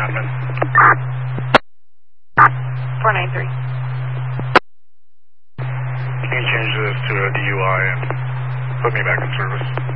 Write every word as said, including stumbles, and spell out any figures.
admin. four nine three. You can change this to a D U I and put me back in service.